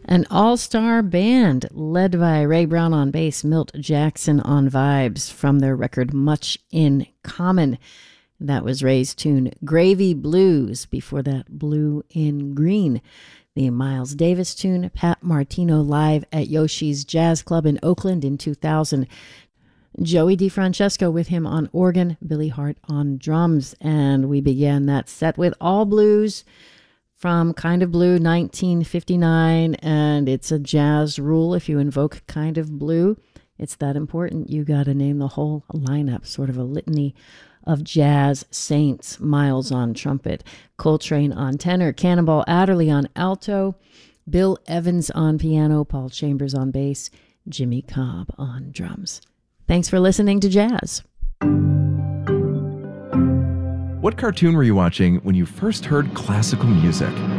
An all-star band led by Ray Brown on bass, Milt Jackson on vibes from their record Much in Common. That was Ray's tune Gravy Blues, before that Blue in Green. The Miles Davis tune, Pat Martino live at Yoshi's Jazz Club in Oakland in 2000. Joey DeFrancesco with him on organ, Billy Hart on drums. And we began that set with All Blues from Kind of Blue 1959. And it's a jazz rule. If you invoke Kind of Blue, it's that important. You got to name the whole lineup, sort of a litany of jazz saints. Miles on trumpet, Coltrane on tenor, Cannonball Adderley on alto, Bill Evans on piano, Paul Chambers on bass, Jimmy Cobb on drums. Thanks for listening to Jazz. What cartoon were you watching when you first heard classical music?